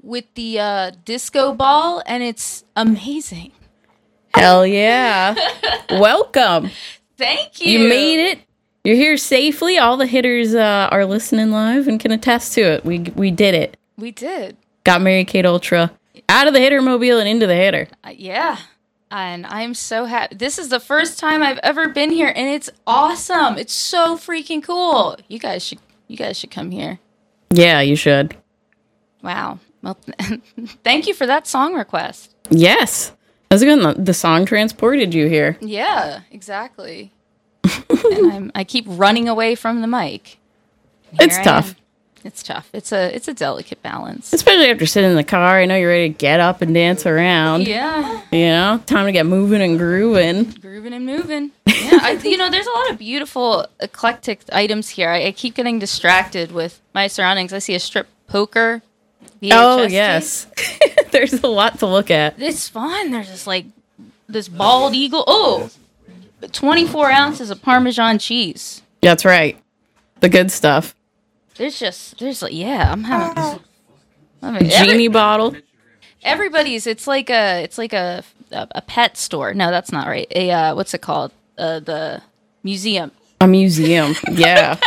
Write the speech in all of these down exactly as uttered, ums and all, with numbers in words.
with the uh, disco ball, and it's amazing. Hell yeah. Welcome. Thank you. You made it. You're here safely. All the hitters uh, are listening live and can attest to it. We we did it. We did. Got Mary-Kate Ultra out of the hitter mobile and into the hitter. Uh, yeah. And I'm so happy. This is the first time I've ever been here, and it's awesome. It's so freaking cool. You guys should you guys should come here. Yeah, you should. Wow. Well, thank you for that song request. Yes. That's good. The song transported you here. Yeah, exactly. And I'm, I keep running away from the mic. Here It's I tough. am. It's tough. It's a it's a delicate balance. Especially after sitting in the car. I know you're ready to get up and dance around. Yeah. You know, time to get moving and grooving. Grooving and moving. Yeah, I, you know, there's a lot of beautiful, eclectic items here. I, I keep getting distracted with my surroundings. I see a strip poker. V H S Oh, tape. yes. There's a lot to look at. It's fun. There's just like this bald eagle. Oh, twenty-four ounces of Parmesan cheese. That's right. The good stuff. There's just, there's like, yeah, I'm having, I'm A having genie every, bottle. everybody's, it's like a, it's like a, a, a pet store. No, that's not right. A, uh, what's it called? Uh, the museum. A museum. Yeah.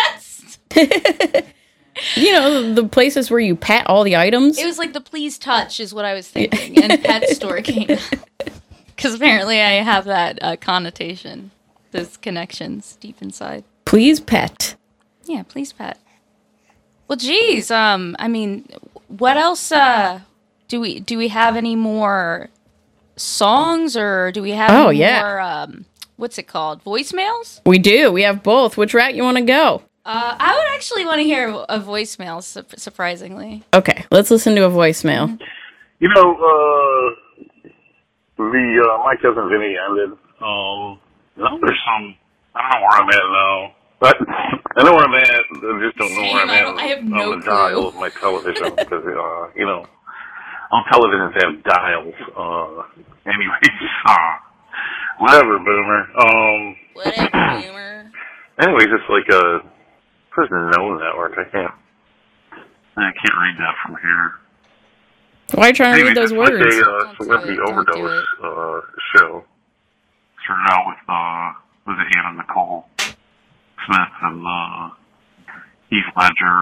You know, the places where you pet all the items. It was like the Please Touch is what I was thinking. And pet store came. Because apparently I have that uh, connotation. Those connections deep inside. Please pet. Yeah, please pet. Well, geez, um, I mean, what else, uh, do we, do we have any more songs, or do we have Oh, any yeah. more, um, what's it called, voicemails? We do. We have both. Which route you want to go? Uh, I would actually want to hear a voicemail, su- surprisingly. Okay, let's listen to a voicemail. You know, uh, the, uh, My Cousin Vinny ended. Um, now there's some, I don't know where I'm at now. But I know where I'm at. I just don't know where I'm at I have no on the dial clue. of my television because, uh, you know, on televisions have dials. Uh, anyways, uh, whatever, boomer. Um, Whatever, boomer. anyways, it's like a, there's no network. I can't, I can't read that from here. Why are you trying to read those Anyways, words? it's like a uh, Don't do celebrity it, don't do overdose uh, show. Started out with, uh, was it Anna Nicole Smith and uh, Heath Ledger,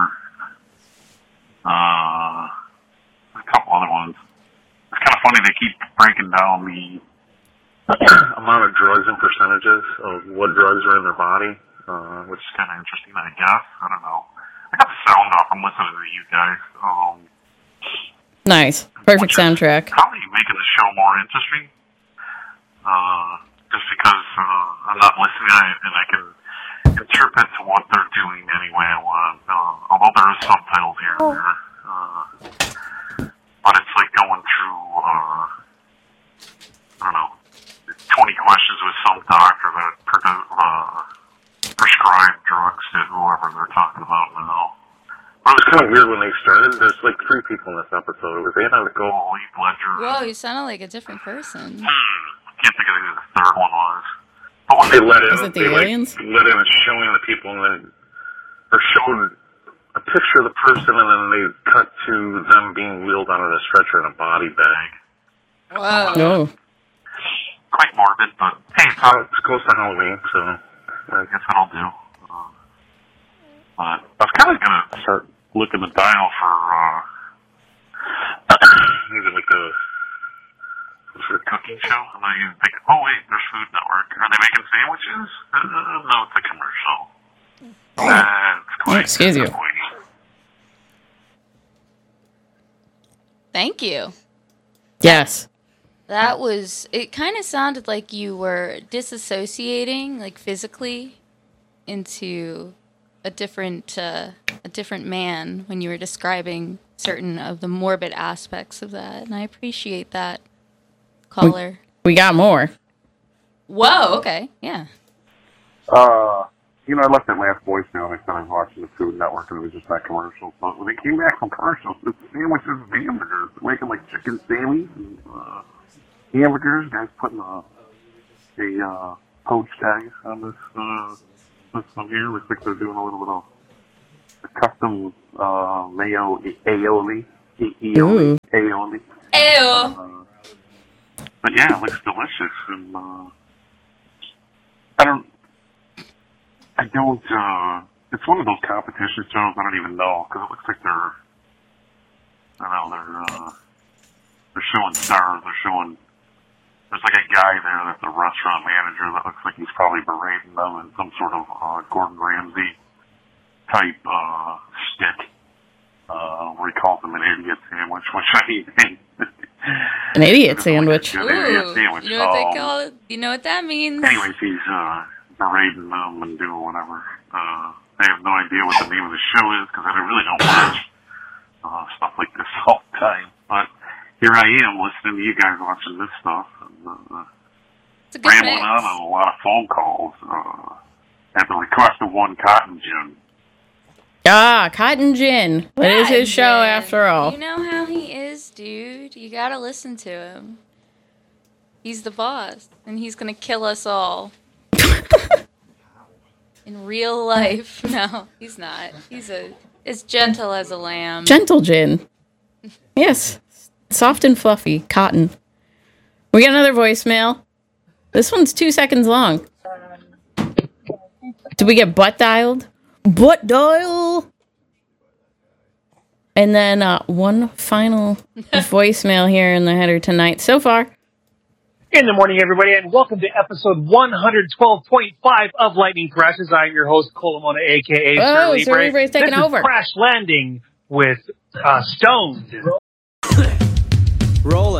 uh, a couple other ones. It's kind of funny they keep breaking down the amount of drugs and percentages of what drugs are in their body, uh, which is kind of interesting, I guess. I don't know. I got the sound off. I'm listening to you guys. Um, Nice. Perfect soundtrack. Probably making the show more interesting. Uh, just because uh, I'm not listening and I can interpret to what they're doing any way I want. Uh, although there is subtitles here and there. Uh, but it's like going through, uh, I don't know, twenty questions with some doctor that uh, prescribed drugs to whoever they're talking about now. Well, it was kind of weird when they started. There's like three people in this episode. It was Anna Nicole, Heath Ledger. Whoa, you sounded like a different person. Hmm, can't think of who the third one was. But when they let in, Was it the they aliens? like let in and showing the people, and then or showed a picture of the person, and then they cut to them being wheeled on a stretcher in a body bag. Whoa. Oh. Quite morbid, but hey, it's, uh, it's close to Halloween, so I guess that'll do. Uh, but I was kind of gonna start looking the dial for uh, maybe like a. For a cooking show? I'm not even thinking, oh wait, there's Food Network. Are they making sandwiches? Uh, no, it's a commercial. That's quite Excuse you. disappointing. Thank you. Yes. That was, it kind of sounded like you were disassociating, like physically, into a different, uh, a different man when you were describing certain of the morbid aspects of that. And I appreciate that, caller. We got more. Whoa, okay, yeah. Uh, you know, I left that last voicemail and I said I was watching the Food Network and it was just that commercial. But when they came back from commercials, it's sandwiches and hamburgers. They're making like chicken sammies and uh, hamburgers. Guys putting a, a uh, poached egg on this, uh, this one here. Looks like they're doing a little bit of a custom uh, mayo aioli. Ooh. Aioli. Normandy. Ew. Uh, but yeah, it looks delicious, and uh, I don't, I don't. Uh, it's one of those competition shows I don't even know because it looks like they're, I don't know, they're uh, they're showing stars. They're showing. There's like a guy there that's a restaurant manager that looks like he's probably berating them in some sort of uh, Gordon Ramsay type uh, stick, uh, where he calls them an idiot sandwich, which I mean, an idiot sandwich. Like Ooh, an idiot sandwich. you know what um, they call it? You know what that means? Anyways, he's uh, berating them and doing whatever. Uh, I have no idea what the name of the show is because I really don't watch uh, stuff like this all the time. But here I am listening to you guys watching this stuff. And, uh, It's a good rambling mix. on on a lot of phone calls uh, at the request of one Cotton Gin. Ah, Cotton Gin. It is his show Cotton Gin. after all. You know how he is, dude. You gotta listen to him. He's the boss, and he's gonna kill us all. In real life. No, he's not. He's a as gentle as a lamb. Gentle Gin. Yes. Soft and fluffy. Cotton. We got another voicemail. This one's two seconds long. Did we get butt dialed? Butt dial! And then uh, one final voicemail here in the header tonight so far. In the morning, everybody, and welcome to episode one twelve point five of Lightning Crashes. I'm your host, Colomona, a k a. Oh, Sir Sir Libre's taking this over. Is Crash Landing with uh, Stoned. Roll